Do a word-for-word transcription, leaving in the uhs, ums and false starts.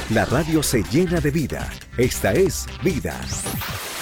La radio se llena de vida. Esta es Vida.